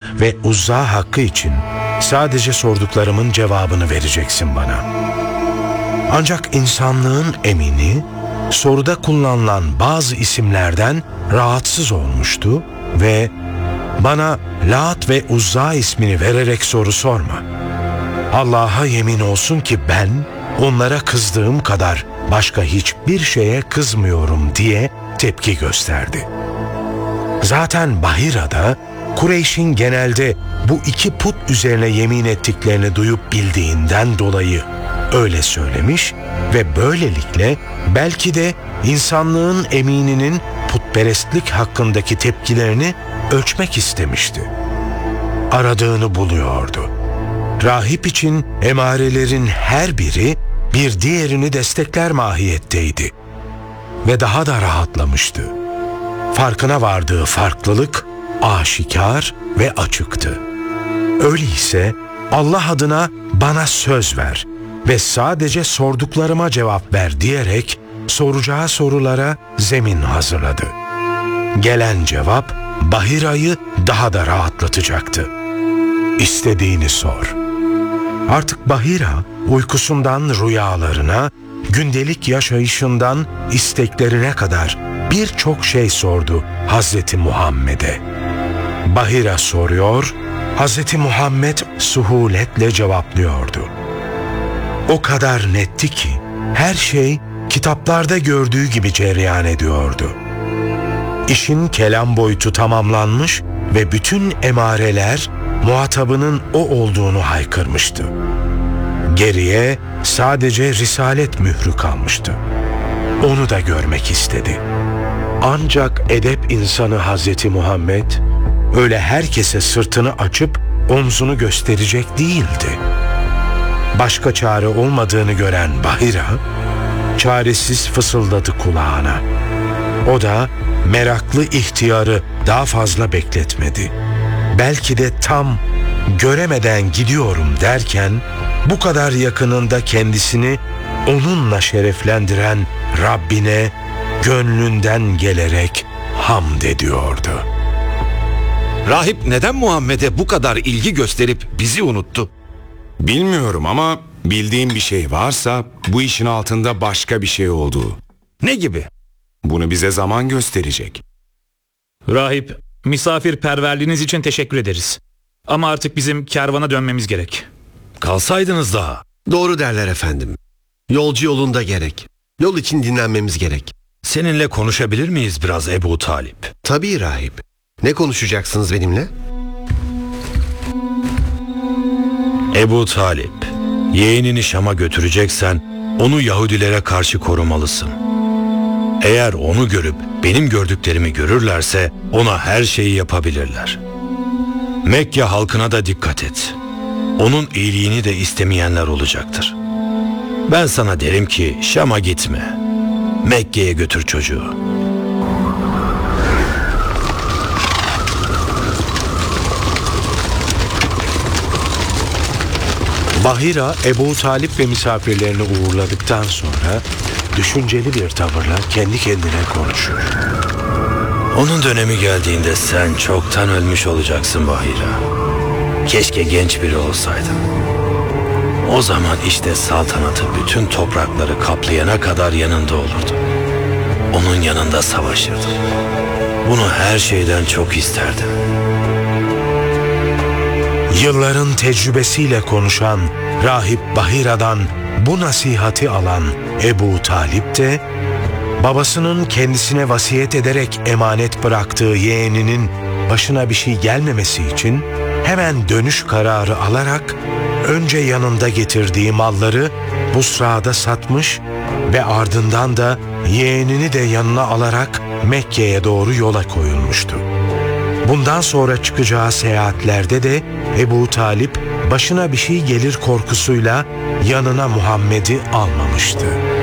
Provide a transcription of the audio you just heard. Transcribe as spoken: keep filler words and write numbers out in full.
ve Uzza hakkı için sadece sorduklarımın cevabını vereceksin bana. Ancak insanlığın emini soruda kullanılan bazı isimlerden rahatsız olmuştu ve bana Lat ve Uzza ismini vererek soru sorma. Allah'a yemin olsun ki ben onlara kızdığım kadar başka hiçbir şeye kızmıyorum diye tepki gösterdi. Zaten Bahira'da Kureyş'in genelde bu iki put üzerine yemin ettiklerini duyup bildiğinden dolayı öyle söylemiş ve böylelikle belki de insanlığın emininin putperestlik hakkındaki tepkilerini ölçmek istemişti. Aradığını buluyordu. Rahip için emarelerin her biri bir diğerini destekler mahiyetteydi ve daha da rahatlamıştı. Farkına vardığı farklılık aşikar ve açıktı. Öyleyse Allah adına bana söz ver ve sadece sorduklarıma cevap ver diyerek soracağı sorulara zemin hazırladı. Gelen cevap Bahira'yı daha da rahatlatacaktı. İstediğini sor. Artık Bahira uykusundan rüyalarına, gündelik yaşayışından isteklerine kadar birçok şey sordu Hazreti Muhammed'e. Bahira soruyor, Hazreti Muhammed suhuletle cevaplıyordu. O kadar netti ki her şey kitaplarda gördüğü gibi cereyan ediyordu. İşin kelam boyutu tamamlanmış ve bütün emareler muhatabının o olduğunu haykırmıştı. Geriye sadece risalet mührü kalmıştı. Onu da görmek istedi. Ancak edep insanı Hazreti Muhammed öyle herkese sırtını açıp omzunu gösterecek değildi. Başka çare olmadığını gören Bahira çaresiz fısıldadı kulağına. O da meraklı ihtiyarı daha fazla bekletmedi. Belki de tam göremeden gidiyorum derken bu kadar yakınında kendisini onunla şereflendiren Rabbine gönlünden gelerek hamd ediyordu. Rahip neden Muhammed'e bu kadar ilgi gösterip bizi unuttu? Bilmiyorum ama bildiğim bir şey varsa bu işin altında başka bir şey olduğu. Ne gibi? Bunu bize zaman gösterecek. Rahip, misafirperverliğiniz için teşekkür ederiz. Ama artık bizim kervana dönmemiz gerek. Kalsaydınız daha. Doğru derler efendim. Yolcu yolunda gerek. Yol için dinlenmemiz gerek. Seninle konuşabilir miyiz biraz Ebu Talip? Tabii rahip. Ne konuşacaksınız benimle? Ebu Talip, yeğenini Şam'a götüreceksen onu Yahudilere karşı korumalısın. Eğer onu görüp benim gördüklerimi görürlerse ona her şeyi yapabilirler. Mekke halkına da dikkat et. Onun iyiliğini de istemeyenler olacaktır. Ben sana derim ki Şam'a gitme. Mekke'ye götür çocuğu. Bahira, Ebu Talip ve misafirlerini uğurladıktan sonra düşünceli bir tavırla kendi kendine konuşuyor. Onun dönemi geldiğinde sen çoktan ölmüş olacaksın Bahira. Keşke genç biri olsaydın. O zaman işte saltanatı bütün toprakları kaplayana kadar yanında olurdu. Onun yanında savaşırdım. Bunu her şeyden çok isterdim. Yılların tecrübesiyle konuşan Rahip Bahira'dan bu nasihati alan Ebu Talip de babasının kendisine vasiyet ederek emanet bıraktığı yeğeninin başına bir şey gelmemesi için hemen dönüş kararı alarak önce yanında getirdiği malları Busra'da satmış ve ardından da yeğenini de yanına alarak Mekke'ye doğru yola koyulmuştu. Bundan sonra çıkacağı seyahatlerde de Ebu Talip başına bir şey gelir korkusuyla yanına Muhammed'i almamıştı.